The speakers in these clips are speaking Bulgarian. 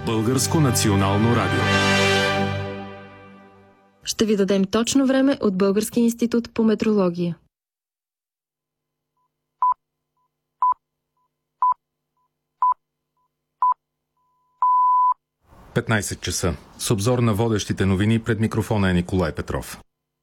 Българско национално радио. Ще ви дадем точно време от Българския институт по метрология. – 15 часа. С обзор на водещите новини пред микрофона е Николай Петров.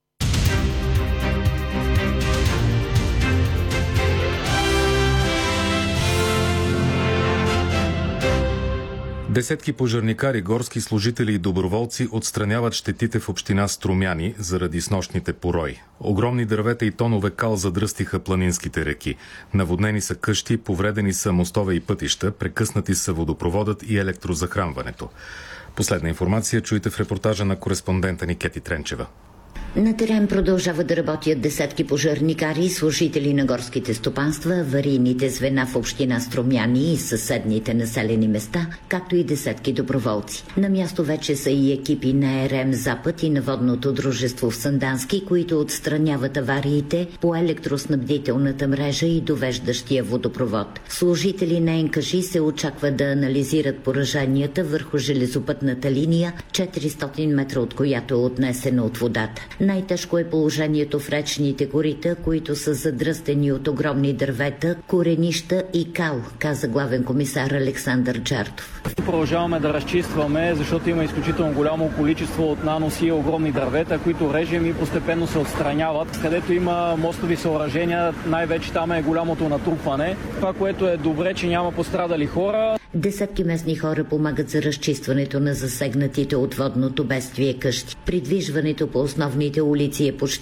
Десетки пожарникари, горски служители и доброволци отстраняват щетите в община Струмяни заради снощните порои. Огромни дървета и тонове кал задръстиха планинските реки. Наводнени са къщи, повредени са мостове и пътища, прекъснати са водопроводът и електрозахранването. Последна информация чуете в репортажа на кореспондента ни Кети Тренчева. На терен продължават да работят десетки пожарникари и служители на горските стопанства, аварийните звена в община Струмяни и съседните населени места, както и десетки доброволци. На място вече са и екипи на ЕРМ Запад и на водното дружество в Сандански, които отстраняват авариите по електроснабдителната мрежа и довеждащия водопровод. Служители на НКЖИ се очаква да анализират пораженията върху железопътната линия, 400 метра от която е отнесена от водата. Най-тежко е положението в речните корита, които са задръстени от огромни дървета, коренища и кал, каза главен комисар Александър Джартов. Продължаваме да разчистваме, защото има изключително голямо количество от наноси и огромни дървета, които режем и постепенно се отстраняват. Където има мостови съоръжения, най-вече там е голямото натрупване. Това, което е добре, че няма пострадали хора. Десетки местни хора помагат за разчистването на засегнатите от водното бедствие къщи. Придвижването по основните улици е почти